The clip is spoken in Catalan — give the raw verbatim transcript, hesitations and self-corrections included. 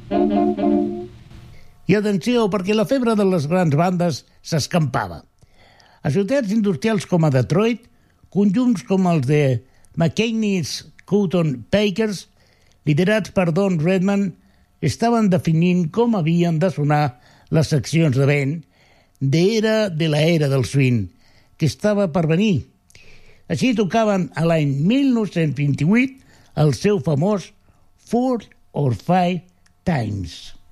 I atenció, perquè la febre de les grans bandes s'escampava. A ciutats industrials com a Detroit, conjunts com els de McCain's Cotton Pickers, liderats per Don Redman, estaven definint com havien de sonar les seccions de vent d'era de l'era del swing, que estava per venir. Així tocaven a l'any mil nou-cents vint-i-vuit el seu famós Four or Five Times.